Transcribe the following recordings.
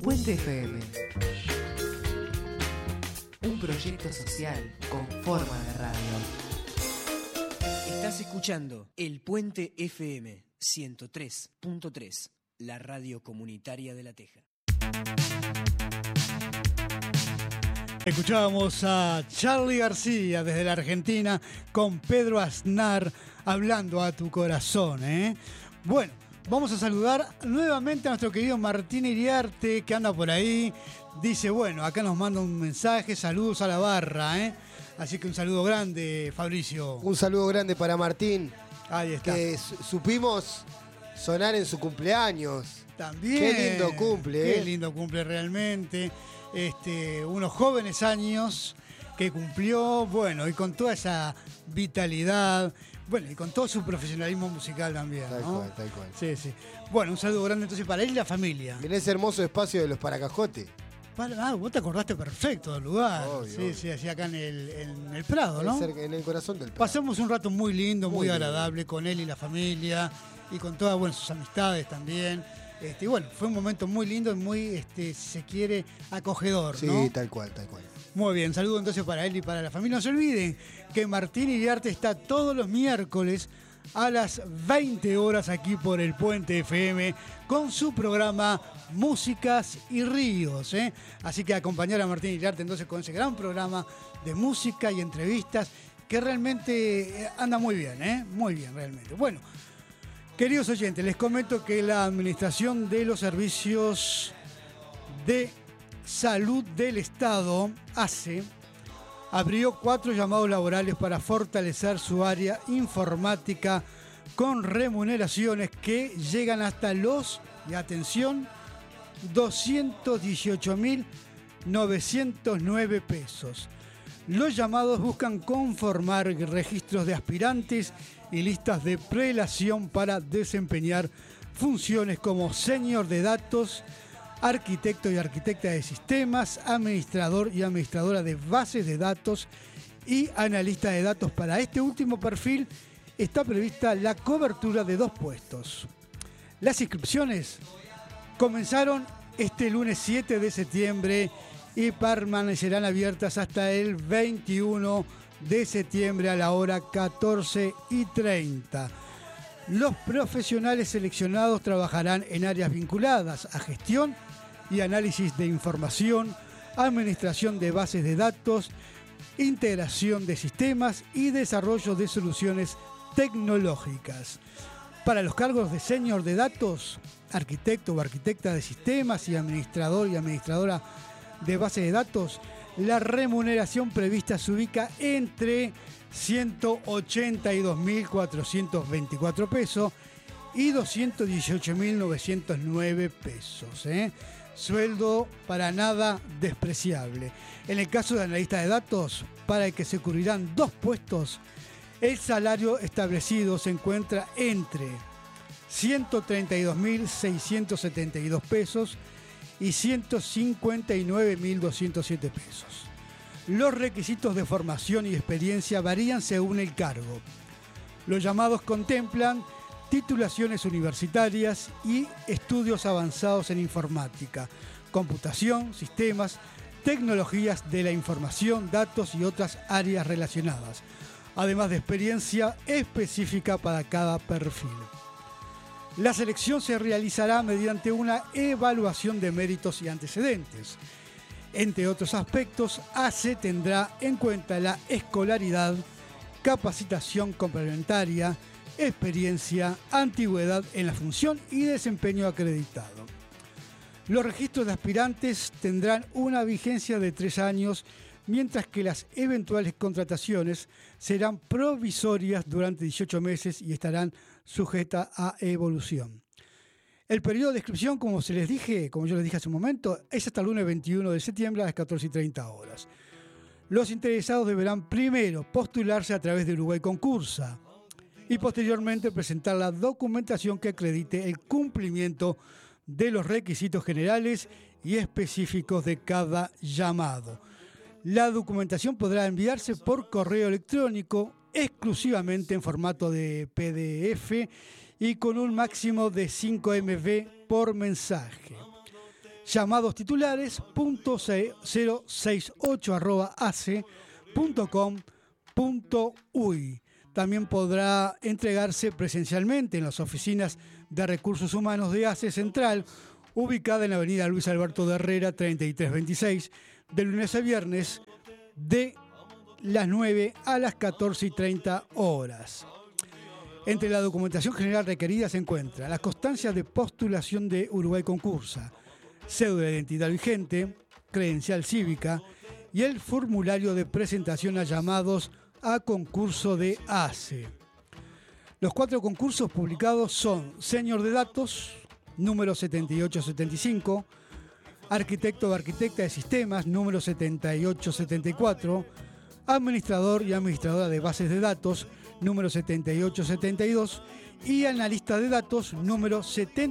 Puente FM. Un proyecto social con forma de radio. Estás escuchando El Puente FM 103.3, la radio comunitaria de La Teja. Escuchábamos a Charly García desde la Argentina con Pedro Aznar hablando a tu corazón, ¿eh? Bueno, vamos a saludar nuevamente a nuestro querido Martín Iriarte, que anda por ahí. Dice, bueno, acá nos manda un mensaje, saludos a la barra, ¿eh? Así que un saludo grande, Fabricio. Un saludo grande para Martín. Ahí está. Que supimos sonar en su cumpleaños. También. Qué lindo cumple, Qué lindo cumple realmente. Unos jóvenes años que cumplió, bueno, y con toda esa vitalidad, bueno, y con todo su profesionalismo musical también, Tal ¿no? cual, tal cual. Sí, sí. Bueno, un saludo grande entonces para él y la familia. En ese hermoso espacio de los Paracajotes. Vos te acordaste perfecto del lugar. Obvio, sí, obvio. sí, así acá en el Prado, ¿no? En el corazón del Prado. Pasamos un rato muy lindo, muy Muy agradable con él y la familia, y con todas, bueno, sus amistades también. Y bueno, fue un momento muy lindo y muy, si se quiere, acogedor, Sí, ¿no? tal cual, tal cual. Muy bien, saludo entonces para él y para la familia. No se olviden que Martín Iriarte está todos los miércoles a las 20 horas aquí por el Puente FM con su programa Músicas y Ríos, ¿eh? Así que acompañar a Martín Iriarte entonces con ese gran programa de música y entrevistas que realmente anda muy bien, ¿eh? Muy bien, realmente. Bueno, queridos oyentes, les comento que la Administración de los Servicios de Salud del Estado, ACE, abrió 4 llamados laborales para fortalecer su área informática con remuneraciones que llegan hasta los, y atención, 218.909 pesos. Los llamados buscan conformar registros de aspirantes y listas de prelación para desempeñar funciones como senior de datos, arquitecto y arquitecta de sistemas, administrador y administradora de bases de datos y analista de datos. Para este último perfil está prevista la cobertura de 2 puestos. Las inscripciones comenzaron este lunes 7 de septiembre y permanecerán abiertas hasta el 21 de septiembre a la hora 14:30. Los profesionales seleccionados trabajarán en áreas vinculadas a gestión y análisis de información, administración de bases de datos, integración de sistemas y desarrollo de soluciones tecnológicas. Para los cargos de senior de datos, arquitecto o arquitecta de sistemas y administrador y administradora de bases de datos, la remuneración prevista se ubica entre 182.424 pesos y 218.909 pesos, ¿eh? Sueldo para nada despreciable. En el caso de analista de datos, para el que se cubrirán 2 puestos, el salario establecido se encuentra entre 132.672 pesos y 159.207 pesos. Los requisitos de formación y experiencia varían según el cargo. Los llamados contemplan titulaciones universitarias y estudios avanzados en informática, computación, sistemas, tecnologías de la información, datos y otras áreas relacionadas, además de experiencia específica para cada perfil. La selección se realizará mediante una evaluación de méritos y antecedentes. Entre otros aspectos, ACE tendrá en cuenta la escolaridad, capacitación complementaria, experiencia, antigüedad en la función y desempeño acreditado. Los registros de aspirantes tendrán una vigencia de 3 años, mientras que las eventuales contrataciones serán provisorias durante 18 meses y estarán sujetas a evolución. El periodo de inscripción, como yo les dije hace un momento, es hasta el lunes 21 de septiembre a las 14:30 horas. Los interesados deberán primero postularse a través de Uruguay Concursa y posteriormente presentar la documentación que acredite el cumplimiento de los requisitos generales y específicos de cada llamado. La documentación podrá enviarse por correo electrónico exclusivamente en formato de PDF y con un máximo de 5 MB por mensaje. llamados titulares.068@ace.com.uy. También podrá entregarse presencialmente en las oficinas de Recursos Humanos de ACE Central, ubicada en la avenida Luis Alberto de Herrera, 3326, de lunes a viernes, de las 9 a las 14:30 horas. Entre la documentación general requerida se encuentra las constancias de postulación de Uruguay Concursa, cédula de identidad vigente, credencial cívica y el formulario de presentación a llamados a concurso de ACE. Los 4 concursos publicados son Señor de Datos, número 7875, Arquitecto o Arquitecta de Sistemas, número 7874, Administrador y Administradora de Bases de Datos, número 7872, y Analista de Datos, número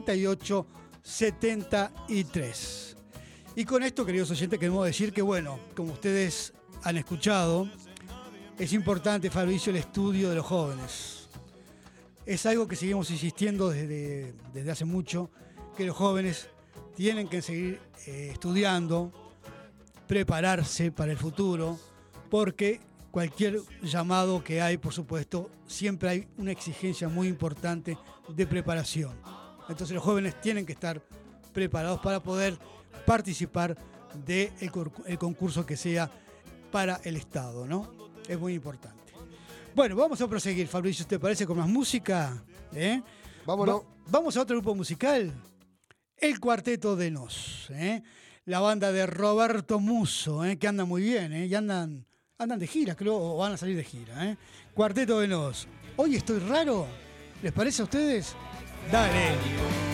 7873. Y con esto, queridos oyentes, queremos decir que, bueno, como ustedes han escuchado, es importante, Fabricio, el estudio de los jóvenes. Es algo que seguimos insistiendo desde hace mucho, que los jóvenes tienen que seguir estudiando, prepararse para el futuro, porque cualquier llamado que hay, por supuesto, siempre hay una exigencia muy importante de preparación. Entonces los jóvenes tienen que estar preparados para poder participar del concurso que sea para el Estado, ¿no? Es muy importante. Bueno, vamos a proseguir, Fabricio, ¿te parece? Con más música. Vámonos. Vamos a otro grupo musical. El Cuarteto de Nos. La banda de Roberto Musso, que anda muy bien, y andan de gira, creo, o van a salir de gira. Cuarteto de Nos. Hoy estoy raro. ¿Les parece a ustedes? Dale.